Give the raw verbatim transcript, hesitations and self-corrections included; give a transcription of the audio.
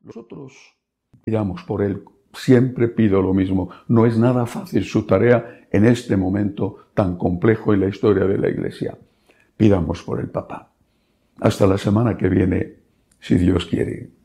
Nosotros pidamos por él. Siempre pido lo mismo. No es nada fácil su tarea en este momento tan complejo en la historia de la Iglesia. Pidamos por el Papa. Hasta la semana que viene, si Dios quiere.